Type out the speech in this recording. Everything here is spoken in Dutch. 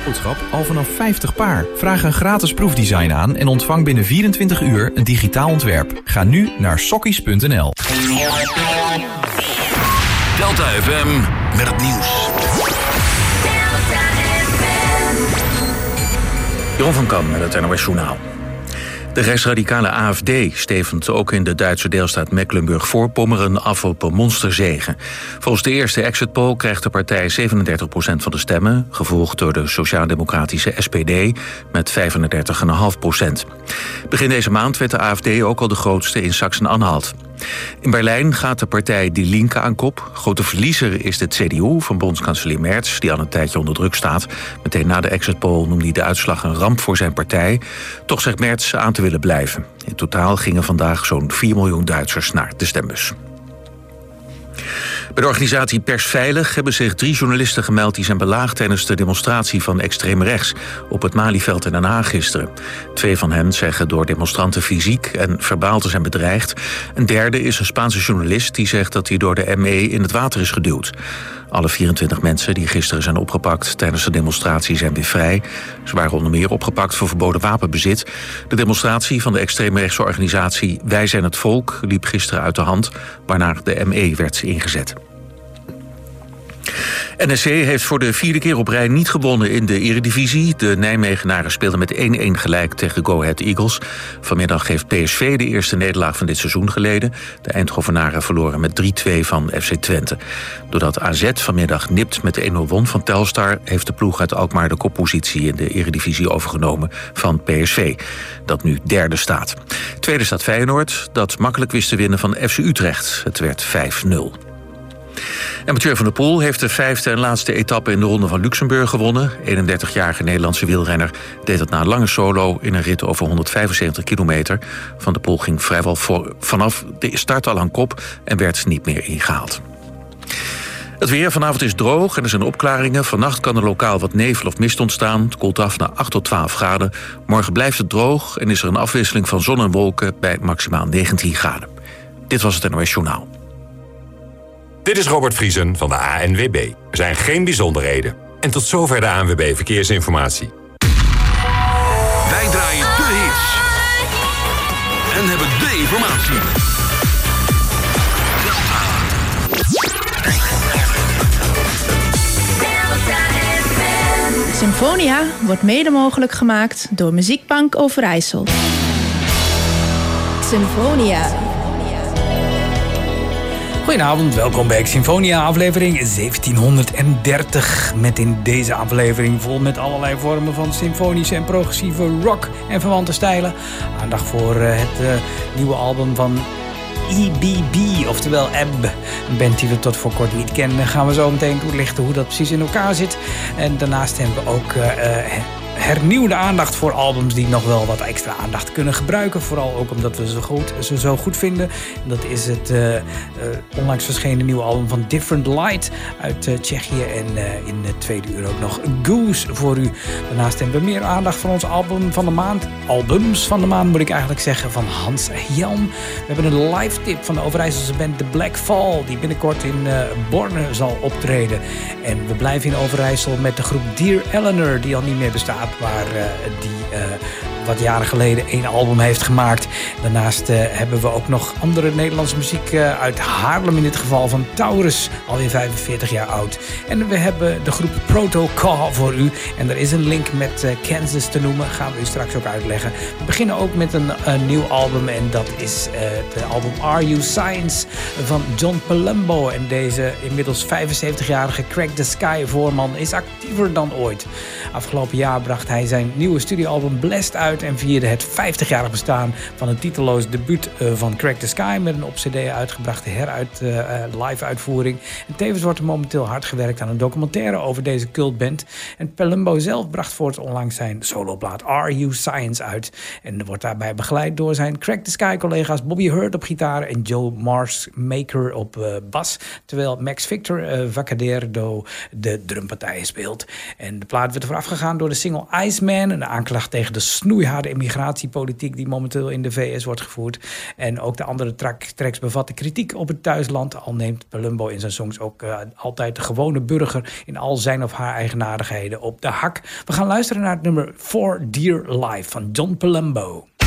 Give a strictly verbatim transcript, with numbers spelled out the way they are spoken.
boodschap al vanaf vijftig paar. Vraag een gratis proefdesign aan en ontvang binnen vierentwintig uur een digitaal ontwerp. Ga nu naar sokkies punt n l. Delta F M met het nieuws. Jeroen van Kam met het N O S Journaal. De rechtsradicale A F D stevend ook in de Duitse deelstaat Mecklenburg-Voorpommeren af op een monsterzege. Volgens de eerste exit poll krijgt de partij zevenendertig procent van de stemmen, gevolgd door de sociaal-democratische S P D met vijfendertig komma vijf procent. Begin deze maand werd de A F D ook al de grootste in Sachsen-Anhalt. In Berlijn gaat de partij Die Linke aan kop. Grote verliezer is de C D U van bondskanselier Merz, die al een tijdje onder druk staat. Meteen na de exit poll noemde hij de uitslag een ramp voor zijn partij. Toch zegt Merz aan te willen blijven. In totaal gingen vandaag zo'n vier miljoen Duitsers naar de stembus. Bij de organisatie Persveilig hebben zich drie journalisten gemeld die zijn belaagd tijdens de demonstratie van extreem rechts op het Malieveld in Den Haag gisteren. Twee van hen zeggen door demonstranten fysiek en verbaal te zijn bedreigd. Een derde is een Spaanse journalist die zegt dat hij door de M E in het water is geduwd. Alle vierentwintig mensen die gisteren zijn opgepakt tijdens de demonstratie zijn weer vrij. Ze waren onder meer opgepakt voor verboden wapenbezit. De demonstratie van de extreemrechtse organisatie Wij zijn het Volk liep gisteren uit de hand, waarna de M E werd ingezet. N E C heeft voor de vierde keer op rij niet gewonnen in de Eredivisie. De Nijmegenaren speelden met één-één gelijk tegen Go Ahead Eagles. Vanmiddag heeft P S V de eerste nederlaag van dit seizoen geleden. De Eindhovenaren verloren met drie-twee van F C Twente. Doordat A Z vanmiddag nipt met de één nul won van Telstar, heeft de ploeg uit Alkmaar de koppositie in de Eredivisie overgenomen van P S V, dat nu derde staat. Tweede staat Feyenoord, dat makkelijk wist te winnen van F C Utrecht. Het werd vijf nul. En Mathieu van der Poel heeft de vijfde en laatste etappe in de Ronde van Luxemburg gewonnen. eenendertigjarige Nederlandse wielrenner deed het na een lange solo in een rit over honderdvijfenzeventig kilometer. Van der Poel ging vrijwel voor, vanaf de start al aan kop en werd niet meer ingehaald. Het weer vanavond is droog en er zijn opklaringen. Vannacht kan er lokaal wat nevel of mist ontstaan. Het koelt af naar acht tot twaalf graden. Morgen blijft het droog en is er een afwisseling van zon en wolken bij maximaal negentien graden. Dit was het N O S Journaal. Dit is Robert Vriesen van de A N W B. Er zijn geen bijzonderheden. En tot zover de A N W B Verkeersinformatie. Wij draaien de hits. En hebben de informatie. Symfonia wordt mede mogelijk gemaakt door Muziekbank Overijssel. Symfonia. Goedenavond, welkom bij Symfonia, aflevering zeventienhonderddertig. Met in deze aflevering vol met allerlei vormen van symfonische en progressieve rock en verwante stijlen. Aandacht voor het uh, nieuwe album van E B B, oftewel Ebb. Een band die we tot voor kort niet kennen. Gaan we zo meteen toelichten hoe dat precies in elkaar zit. En daarnaast hebben we ook Uh, uh, hernieuwde aandacht voor albums die nog wel wat extra aandacht kunnen gebruiken. Vooral ook omdat we ze, goed, ze zo goed vinden. En dat is het uh, uh, onlangs verschenen nieuwe album van Different Light uit uh, Tsjechië. En uh, in het tweede uur ook nog Goose voor u. Daarnaast hebben we meer aandacht voor ons album van de maand. Albums van de maand moet ik eigenlijk zeggen, van Hans Jelm. We hebben een live tip van de Overijsselse band The Black Fall, die binnenkort in uh, Borne zal optreden. En we blijven in Overijssel met de groep Dear Eleanor, die al niet meer bestaat, waar uh, die uh, wat jaren geleden één album heeft gemaakt. Daarnaast uh, hebben we ook nog andere Nederlandse muziek uh, uit Haarlem, in dit geval van Taurus, alweer vijfenveertig jaar oud. En we hebben de groep Protocol voor u. En er is een link met uh, Kansas te noemen, gaan we u straks ook uitleggen. We beginnen ook met een, een nieuw album en dat is uh, het album Are You Science van John Palumbo. En deze inmiddels vijfenzeventigjarige Crack the Sky voorman is actiever dan ooit. Afgelopen jaar bracht hij zijn nieuwe studioalbum Blessed uit en vierde het vijftigjarig bestaan van een titeloos debuut uh, van Crack the Sky met een op cd uitgebrachte heruit uh, live uitvoering. En tevens wordt er momenteel hard gewerkt aan een documentaire over deze cultband. En Palumbo zelf bracht voort onlangs zijn soloplaat Are You Science uit. En wordt daarbij begeleid door zijn Crack the Sky collega's Bobby Hurt op gitaar en Joe Marsmaker op uh, bas. Terwijl Max Victor uh, Vacadero de drumpartijen speelt. En de plaat werd voorafgegaan door de single Iceman, een aanklacht tegen de snoeiharde keiharde immigratiepolitiek die momenteel in de V S wordt gevoerd. En ook de andere track, tracks bevatten kritiek op het thuisland. Al neemt Palumbo in zijn songs ook uh, altijd de gewone burger in al zijn of haar eigenaardigheden op de hak. We gaan luisteren naar het nummer For Dear Life van John Palumbo.